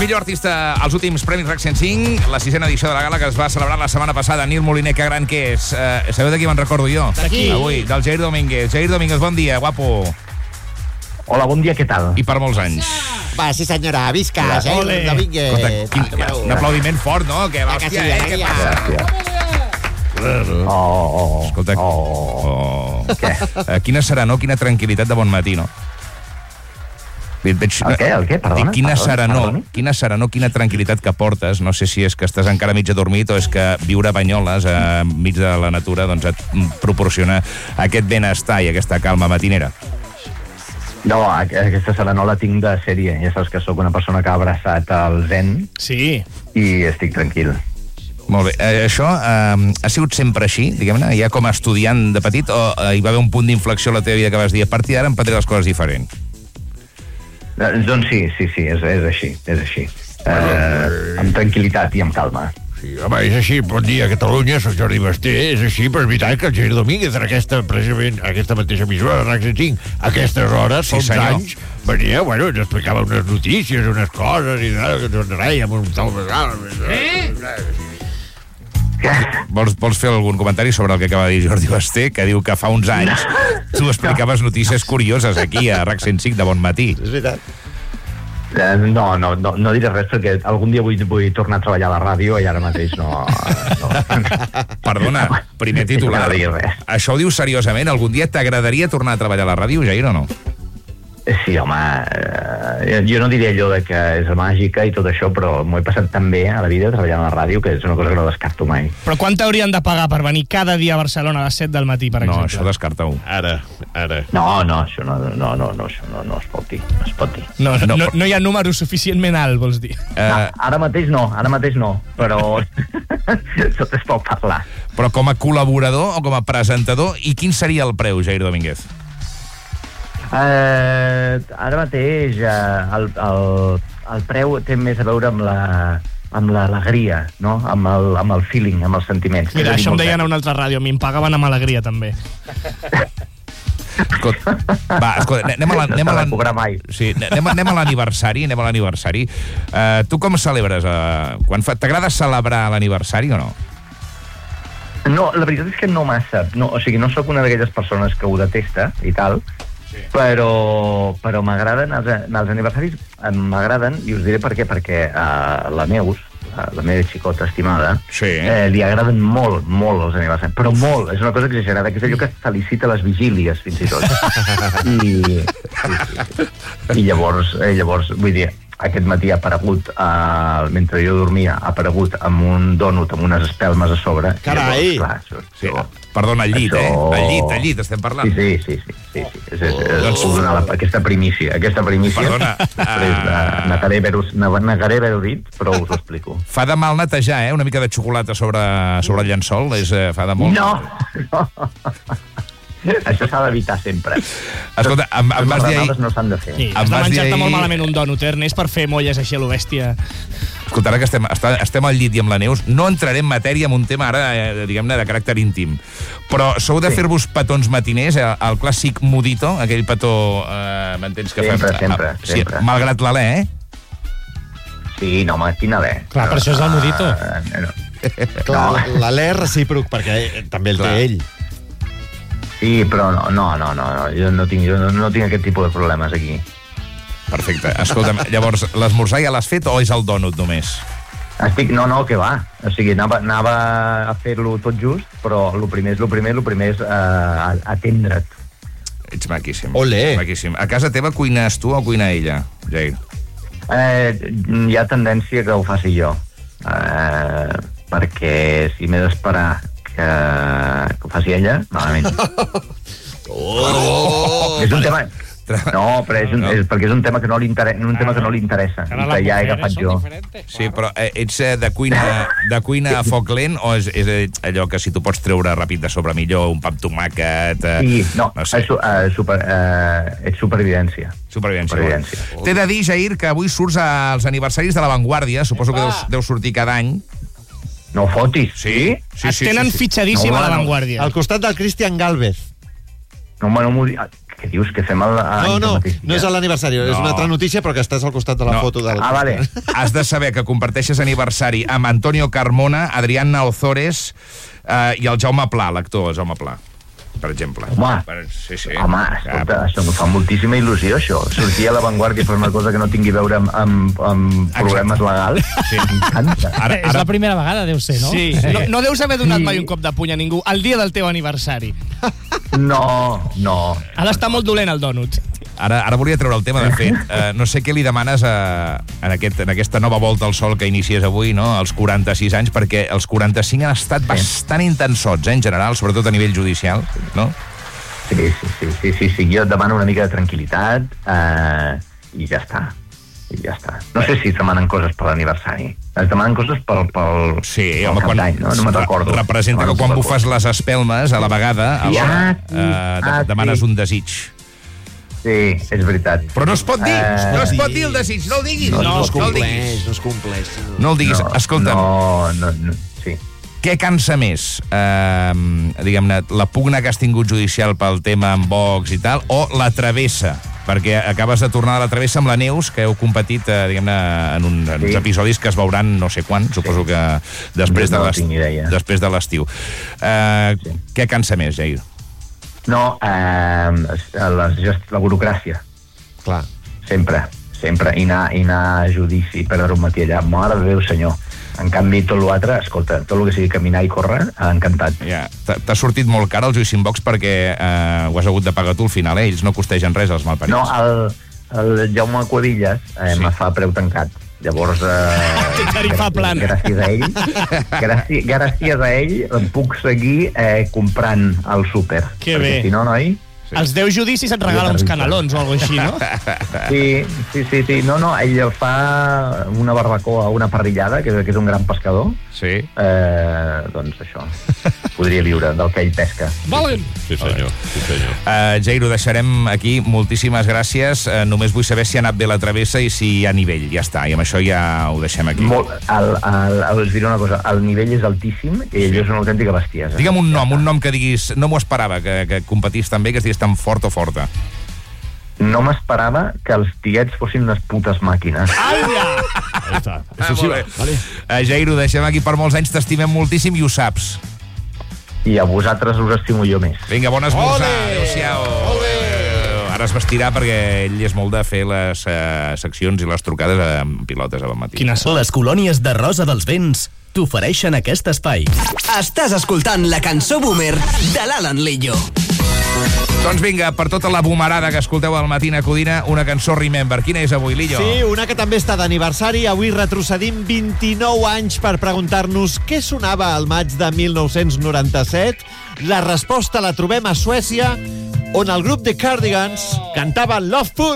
millor artista als últims Premis RAC 105, la 6ª edició de la gala que es va celebrar la setmana passada. Nil Moliner, que gran que és. Sabeu de qui me'n recordo jo? D'aquí. Avui, del Jair Domínguez. Jair Domínguez, bon dia, guapo. Hola, bon dia, què tal? I per molts anys. Va, sí senyora, visca, Jair Domínguez. Escolta, un aplaudiment fort, no? Que va, hòstia, què passa? Escolta, quina serenor, quina tranquil·litat de bon matí, no? El què? Perdona? Quina serenor, quina tranquil·litat que portes. No sé si és que estàs encara mig adormit o és que viure a Banyoles, enmig de la natura, doncs et proporciona aquest benestar i aquesta calma matinera. No, aquesta serenor la tinc de sèrie. Ja saps que sóc una persona que ha abraçat el zen. Sí. I estic tranquil. Molt bé. Això ha sigut sempre així, diguem-ne, ja com a estudiant de petit, o hi va haver un punt d'inflexió a la teva vida que vas dir, a partir d'ara em prendré les coses diferents? Doncs sí, és així. Amb tranquil·litat i amb calma. Sí, home, és així. Bon dia, Catalunya, soc Jordi Basté. És així, però és veritat que el Jair Domínguez, precisament aquesta mateixa emissora de RAC 105, a aquestes hores, fa uns anys, venia, ens explicava unes notícies, unes coses, i que ens rèiem un tal vegada. Vols fer algun comentari sobre el que acaba de dir Jordi Basté, que diu que fa uns anys tu explicaves notícies curioses aquí a RAC 105 de bon matí? És veritat. No diré res perquè algun dia vull tornar a treballar a la ràdio i ara mateix no. Perdona, primer titular. Això ho dius seriosament? Algun dia t'agradaria tornar a treballar a la ràdio, Jair, o no? Sí, home, jo no diria allò de que és màgica i tot això, però m'ho he passat tan bé a la vida treballant a la ràdio que és una cosa que no descarto mai. Però quant t'haurien de pagar per venir cada dia a Barcelona a les 7 del matí, per exemple? No, això descarta-ho. Ara. No, això no es pot dir. No hi ha número suficientment alt, vols dir? Ara mateix no, però tot es pot parlar. Però com a col·laborador o com a presentador, i quin seria el preu, Jair Domínguez? Ara mateix el preu té més a veure amb l'alegria, no? Amb el feeling, amb els sentiments. Mira, això em deien a una altra ràdio, a mi em pagaven amb alegria també. Escolta, anem a l'aniversari. Tu com celebres? T'agrada celebrar l'aniversari o no? No, la veritat és que no massa. O sigui, no sóc una d'aquelles persones que ho detesta i tal, però m'agraden els aniversaris, m'agraden, i us diré per què, perquè la Neus, la meva xicota estimada, li agraden molt els aniversaris, però molt, és una cosa exagerada, que és allò que es felicita les vigílies, fins i tot. I llavors, vull dir, aquest matí ha aparegut, mentre jo dormia, ha aparegut amb un dònut amb unes espelmes a sobre. Carai! Perdona, al llit, al llit estem parlant. Sí. Us puc donar aquesta primícia. Perdona. Negaré haver-ho dit, però us ho explico. Fa de mal netejar, una mica de xocolata sobre el llençol, fa de molt... No! Això s'ha d'evitar sempre. Escolta, em vas dir ahir... no s'han de fer. Sí, has de menjar-te molt malament un dònut, Ernest, per fer molles així a lo bèstia. Escolta, ara que estem al llit i amb la Neus, no entraré en matèria amb un tema ara, diguem-ne, de caràcter íntim. Però sou de fer-vos petons matiners, el clàssic modito, aquell petó, m'entens, que fem... Sempre. Malgrat l'alè, Sí, no, home, quin alè. Clar, per això és el modito. Clar, l'alè és recíproc, perquè també el té ell. Sí, però no, jo no tinc aquest tipus de problemes aquí. Perfecte. Escolta'm, llavors, l'esmorzar ja l'has fet o és el dònut només? No, que va. O sigui, anava a fer-lo tot just, però el primer és atendre't. Ets maquíssim. Olé! Maquíssim. A casa teva cuines tu o cuina ella, Jair? Hi ha tendència que ho faci jo. Perquè si m'he d'esperar que ho faci ella, malament. És un tema... No, però perquè és un tema que no li interessa, i que ja he agafat jo. Sí, però ets de cuina a foc lent o és allò que si tu pots treure ràpid de sobre millor, un pa amb tomàquet... Sí, no sé. És supervivència. T'he de dir, Jair, que avui surts als aniversaris de La Vanguardia, suposo que deus sortir cada any. No fotis. Sí? Et tenen fitxadíssim a La Vanguardia. Al costat del Cristian Galvez. No m'ho dic... Què dius? Que fem el No és l'aniversari, és una altra notícia, però que estàs al costat de la foto del... Vale. Has de saber que comparteixes aniversari amb Antonio Carmona, Adriana Ozores i el Jaume Pla, l'actor Jaume Pla, per exemple. Home, sí. Home, escolta, això em fa moltíssima il·lusió, això. Sortir a l'avantguàrdia per una cosa que no tingui a veure amb problemes legals. Sí. M'encanta. És la primera vegada, deu ser, no? Sí. No deus haver donat mai un cop de puny a ningú el dia del teu aniversari. No. Ha d'estar molt dolent el dònut. Ara volia treure el tema, de fet. No sé què li demanes en aquesta nova volta al sol que inicies avui, no? Als 46 anys, perquè els 45 han estat bastant intensots, en general, sobretot a nivell judicial, no? Sí. Jo et demano una mica de tranquil·litat i ja està. No sé si es demanen coses per l'aniversari. Es demanen coses pel cap d'any, no? No me'n recordo. Representa que quan bufes les espelmes, a la vegada, demanes un desig. Sí, és veritat. Però no es pot dir, no es pot dir el desig, no el diguis. No es compleix. No el diguis. Escolta'm. No, sí. Què cansa més? Diguem-ne, la pugna que has tingut judicial pel tema amb Vox i tal, o la travessa? Perquè acabes de tornar de la travessa amb la Neus, que heu competit, diguem-ne, en uns episodis que es veuran no sé quan, suposo que després de l'estiu. Què cansa més, Jair? No, la burocràcia. Clar. Sempre. I anar a judici, perdre un matí allà. Mare de Déu, senyor. En canvi, tot l'altre, escolta, tot el que sigui caminar i córrer, encantat. Ja, t'ha sortit molt car el judici en Vox perquè ho has hagut de pagar tu al final, Ells no costegen res, els malparits. No, el Jaume Cuevillas me fa preu tancat. Llavors, gràcies a ell puc seguir comprant al súper. Que bé. Si no, noi... Els 10 judicis et regalen uns canelons o alguna cosa així, no? Sí. No, ell fa una barbacoa, una parrillada, que és un gran pescador. Sí. Doncs això. Podria viure del que ell pesca. Valen! Sí, senyor. Jair, ho deixarem aquí. Moltíssimes gràcies. Només vull saber si ha anat bé la travessa i si hi ha nivell. Ja està, i amb això ja ho deixem aquí. Us diré una cosa. El nivell és altíssim i ell és una autèntica bestiesa. Digue'm un nom que diguis... No m'ho esperava, que competís tan bé, que es digués tan fort o forta. No m'esperava que els tiets fossin unes putes màquines. Ahí està. Això sí, vale. Jair, ho deixem aquí per molts anys. T'estimem moltíssim i ho saps. I a vosaltres us estimo jo més. Vinga, bon esmorzar. Adéu-siau. Ara es vestirà perquè ell és molt de fer les seccions i les trucades amb pilotes a bon matí. Les colònies de Rosa dels Vents t'ofereixen aquest espai. Estàs escoltant la cançó Boomer de l'Alan Lillo. Doncs vinga, per tota la boomerada que escolteu al Matina Codina, una cançó Remember. Quina és avui, Lillo? Sí, una que també està d'aniversari. Avui retrocedim 29 anys per preguntar-nos què sonava al maig de 1997. La resposta la trobem a Suècia, on el grup The Cardigans cantava Loveful.